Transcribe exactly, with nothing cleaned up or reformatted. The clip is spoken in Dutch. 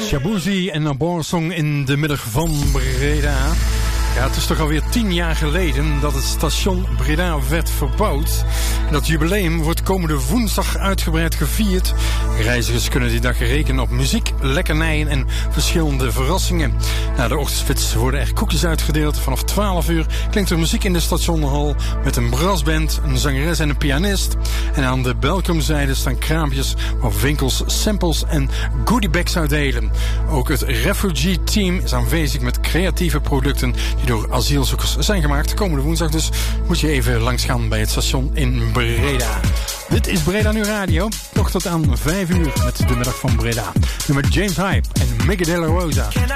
Shabuzi en een Borsong in de middag van Breda. Ja, het is toch alweer tien jaar geleden dat het station Breda werd verbouwd. En dat jubileum wordt komende woensdag uitgebreid gevierd. Reizigers kunnen die dag rekenen op muziek, lekkernijen en verschillende verrassingen. Na de ochtendspits worden er koekjes uitgedeeld. Vanaf twaalf uur klinkt er muziek in de stationhal met een brassband, een zangeres en een pianist. En aan de welkomzijde staan kraampjes waar winkels samples en goodiebags uitdelen. Ook het Refugee Team is aanwezig met creatieve producten die door asielzoekers zijn gemaakt. Komende woensdag dus moet je even langsgaan bij het station in Breda. Dit is Breda Nu Radio. Nog tot aan vijf uur met de middag van Breda. Nu met James Hype en Miguel de la Rosa.